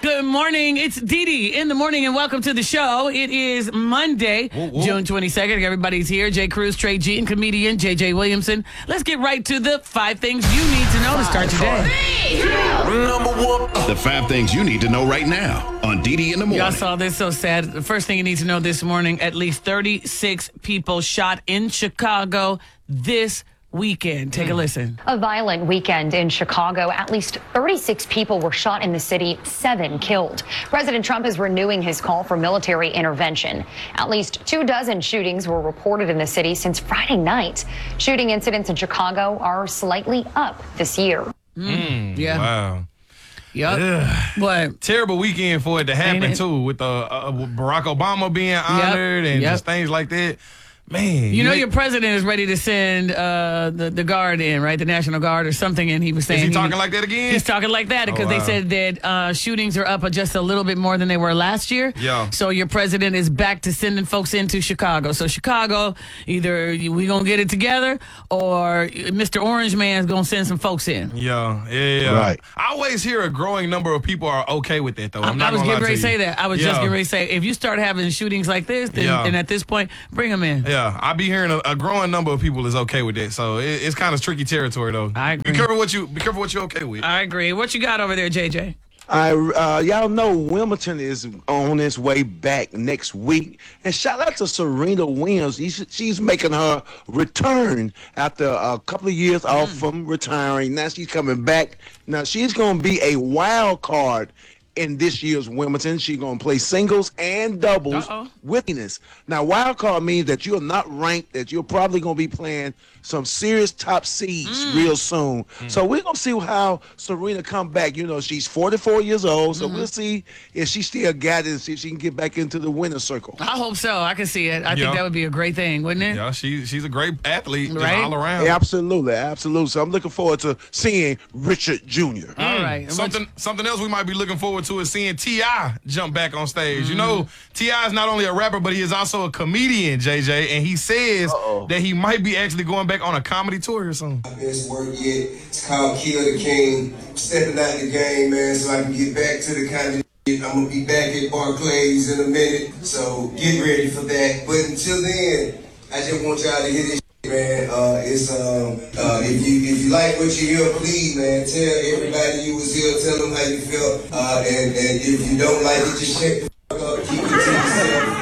Good morning. It's Dee Dee in the morning, and welcome to the show. It is Monday, June 22nd. Everybody's here. Jay Cruz, Trey G, and comedian JJ Williamson. Let's get right to the 5 things you need to know to start your day. Number one. The 5 things you need to know right now on Dee Dee in the morning. Y'all saw this, so sad. The first thing you need to know this morning, at least 36 people shot in Chicago this weekend. Take a listen. A violent weekend in Chicago. At least 36 people were shot in the city, 7 killed. President Trump is renewing his call for military intervention. At least 24 shootings were reported in the city since Friday night. Shooting incidents in Chicago are slightly up this year. Yeah. Wow. Yep. What? Terrible weekend for it to happen, too, with Barack Obama being honored and just things like that. Man. You know your president is ready to send the Guard in, right? The National Guard or something, and he was saying... Is he talking like that again? He's talking like that because they said that shootings are up just a little bit more than they were last year. Yeah. So your president is back to sending folks into Chicago. So Chicago, either we going to get it together or Mr. Orange Man is going to send some folks in. Yeah. Right. I always hear a growing number of people are okay with that, though. I was getting ready to say that. I was just getting ready to say, if you start having shootings like this, then and at this point, bring them in. Yeah, I be hearing a growing number of people is okay with that, so it's kind of tricky territory though. I agree. Be careful what you're okay with. I agree. What you got over there, JJ? Y'all know Wimbledon is on its way back next week, and shout out to Serena Williams. She's making her return after a couple of years off from retiring. Now she's coming back. Now she's going to be a wild card in this year's Wimbledon. She's going to play singles and doubles with Venus. Now, wild card means that you're not ranked, that you're probably going to be playing some serious top seeds real soon. So we're going to see how Serena come back. You know, she's 44 years old, so we'll see if she still got it and see if she can get back into the winner's circle. I hope so. I can see it. I think that would be a great thing, wouldn't it? Yeah, she's a great athlete just Right? all around. Yeah, absolutely. So I'm looking forward to seeing Richard Jr. All right. Something else we might be looking forward to is seeing T.I. jump back on stage. You know, T.I. is not only a rapper, but he is also a comedian, JJ, and he says that he might be actually going back on a comedy tour or something. Best work yet. It's called Kill the King. Stepping out the game, man, so I can get back to the kind of I'm gonna be back at Barclays in a minute, so get ready for that. But until then, I just want y'all to hear this shit, man. If you like what you hear, please, man, tell everybody you was here. Tell them how you felt. And if you don't like it, just shut the fuck up. Keep it to yourself.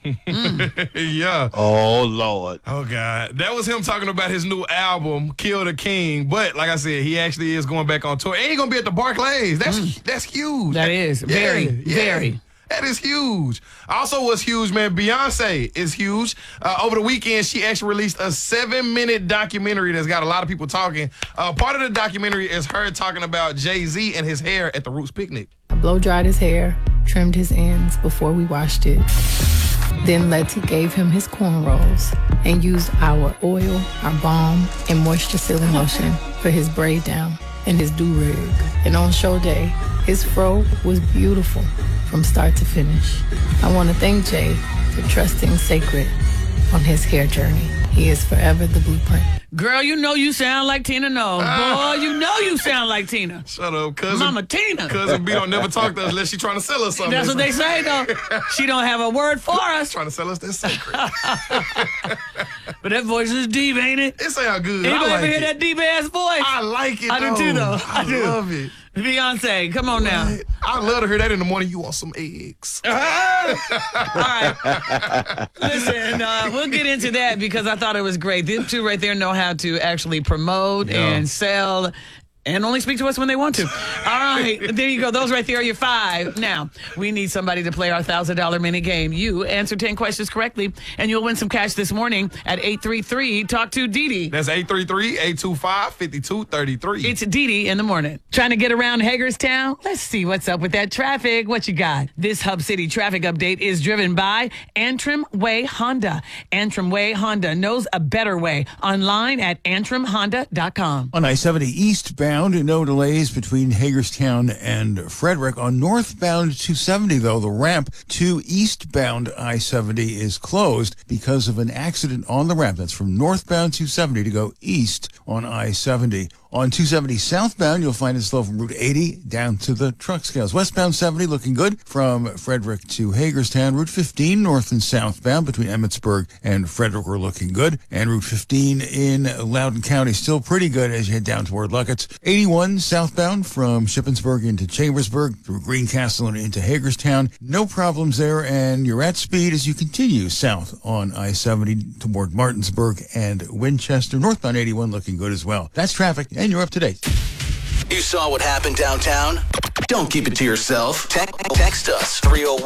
Yeah. Oh, Lord. Oh, God. That was him talking about his new album, Kill the King. But, like I said, he actually is going back on tour. And he's going to be at the Barclays. That's huge. That is. Very. That is huge. Also what's huge, man, Beyonce is huge. Over the weekend, she actually released a 7-minute documentary that's got a lot of people talking. Part of the documentary is her talking about Jay-Z and his hair at the Roots picnic. I blow-dried his hair, trimmed his ends before we washed it. Then Letty gave him his cornrows and used our oil, our balm, and moisture-sealing lotion for his braid down and his do-rag. And on show day, his fro was beautiful from start to finish. I want to thank Jay for trusting Sacred on his hair journey. He is forever the blueprint. Girl, you know you sound like Tina Knowles. Boy, you know you sound like Tina. Shut up, cousin. Mama Tina. Cousin B don't never talk to us unless she's trying to sell us something. That's what they say, though. She don't have a word for us. Trying to sell us that secret. But that voice is deep, ain't it? It sound good. Anybody I like ever hear it. that deep-ass voice? I like it, I do too, though. I do. love it. Beyonce, come on now. I love to hear that in the morning. You want some eggs. All right. Listen, we'll get into that because I thought it was great. Them two right there know how to actually promote and sell and only speak to us when they want to. All right, there you go. Those right there are your 5. Now, we need somebody to play our $1,000 mini game. You answer 10 questions correctly, and you'll win some cash this morning at 833 Talk to Dee Dee. That's 833-825-5233. It's Dee Dee in the morning. Trying to get around Hagerstown? Let's see what's up with that traffic. What you got? This Hub City traffic update is driven by Antrim Way Honda. Antrim Way Honda knows a better way. Online at antrimhonda.com. On I-70 eastbound, no delays between Hagerstown and Frederick. On northbound 270, though, the ramp to eastbound I-70 is closed because of an accident on the ramp. That's from northbound 270 to go east on I-70. On 270 southbound, you'll find it slow from Route 80 down to the truck scales. Westbound 70 looking good from Frederick to Hagerstown. Route 15 north and southbound between Emmitsburg and Frederick are looking good. And Route 15 in Loudoun County still pretty good as you head down toward Luckett's. 81 southbound from Shippensburg into Chambersburg through Greencastle and into Hagerstown. No problems there, and you're at speed as you continue south on I-70 toward Martinsburg and Winchester. Northbound 81 looking good as well. That's traffic, and you're up to date. You saw what happened downtown? Don't keep it to yourself. Text us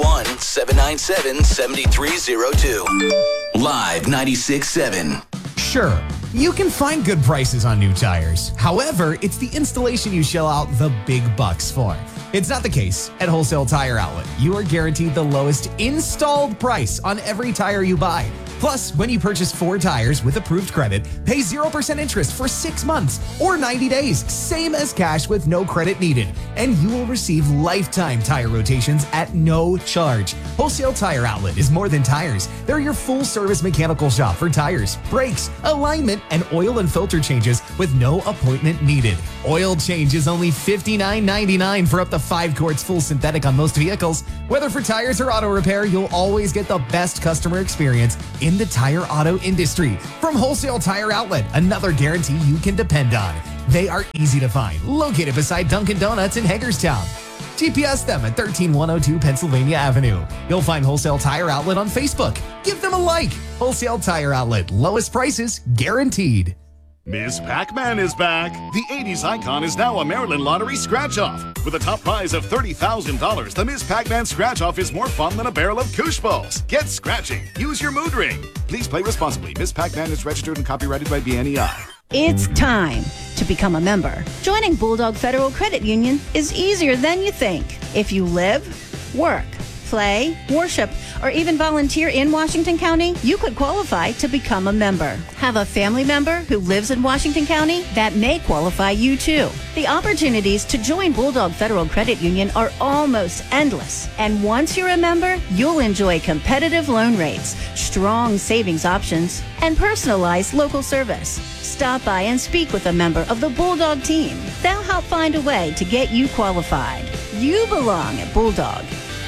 301-797-7302. Live 96.7. Sure, you can find good prices on new tires. However, it's the installation you shell out the big bucks for. It's not the case at Wholesale Tire Outlet. You are guaranteed the lowest installed price on every tire you buy. Plus, when you purchase 4 tires with approved credit, pay 0% interest for 6 months or 90 days, same as cash with no credit needed. And you will receive lifetime tire rotations at no charge. Wholesale Tire Outlet is more than tires. They're your full-service mechanical shop for tires, brakes, alignment, and oil and filter changes with no appointment needed. Oil change is only $59.99 for up to 5 quarts full synthetic on most vehicles. Whether for tires or auto repair, you'll always get the best customer experience in the tire auto industry. From Wholesale Tire Outlet, another guarantee you can depend on. They are easy to find, located beside Dunkin' Donuts in Hagerstown. GPS them at 13102 Pennsylvania Avenue. You'll find Wholesale Tire Outlet on Facebook. Give them a like. Wholesale Tire Outlet, lowest prices guaranteed. Ms. Pac-Man is back. The 80s icon is now a Maryland Lottery scratch-off. With a top prize of $30,000, the Ms. Pac-Man scratch-off is more fun than a barrel of Koosh Balls. Get scratching. Use your mood ring. Please play responsibly. Ms. Pac-Man is registered and copyrighted by BNEI. It's time to become a member. Joining Bulldog Federal Credit Union is easier than you think. If you live, work, play, worship, or even volunteer in Washington County, you could qualify to become a member. Have a family member who lives in Washington County? That may qualify you too. The opportunities to join Bulldog Federal Credit Union are almost endless. And once you're a member, you'll enjoy competitive loan rates, strong savings options, and personalized local service. Stop by and speak with a member of the Bulldog team. They'll help find a way to get you qualified. You belong at Bulldog.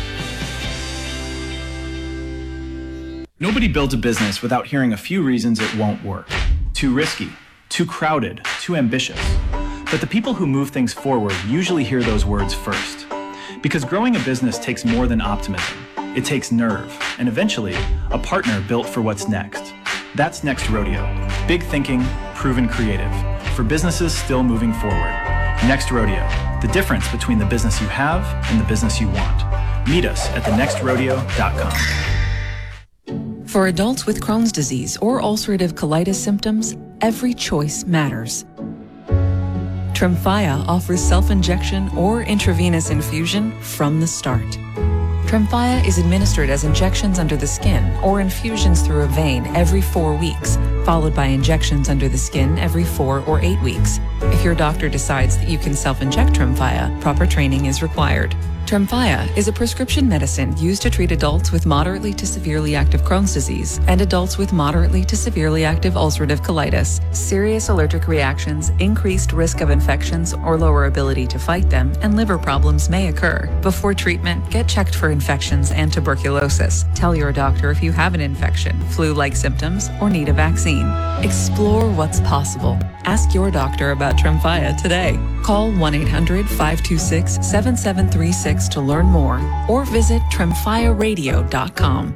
Nobody builds a business without hearing a few reasons it won't work. Too risky, too crowded, too ambitious. But the people who move things forward usually hear those words first. Because growing a business takes more than optimism. It takes nerve, and eventually, a partner built for what's next. That's Next Rodeo. Big thinking, proven creative. For businesses still moving forward. Next Rodeo. The difference between the business you have and the business you want. Meet us at thenextrodeo.com. For adults with Crohn's disease or ulcerative colitis symptoms, every choice matters. Tremfya offers self-injection or intravenous infusion from the start. Tremfya is administered as injections under the skin or infusions through a vein every 4 weeks, followed by injections under the skin every 4 or 8 weeks. If your doctor decides that you can self-inject Tremfya, proper training is required. Tremfya is a prescription medicine used to treat adults with moderately to severely active Crohn's disease and adults with moderately to severely active ulcerative colitis. Serious allergic reactions, increased risk of infections or lower ability to fight them, and liver problems may occur. Before treatment, get checked for infections and tuberculosis. Tell your doctor if you have an infection, flu-like symptoms, or need a vaccine. Explore what's possible. Ask your doctor about Tremfya today. Call 1-800-526-7736 to learn more or visit tremfyaradio.com.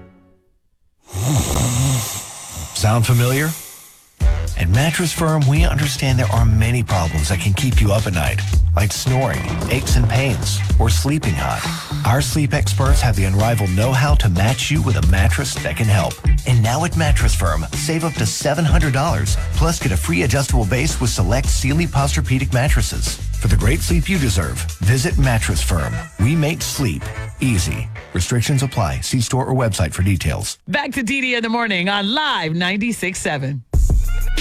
Sound familiar? At Mattress Firm, we understand there are many problems that can keep you up at night, like snoring, aches and pains, or sleeping hot. Our sleep experts have the unrivaled know-how to match you with a mattress that can help. And now at Mattress Firm, save up to $700, plus get a free adjustable base with select Sealy Posturepedic mattresses. For the great sleep you deserve, visit Mattress Firm. We make sleep easy. Restrictions apply. See store or website for details. Back to DD in the morning on Live 96.7.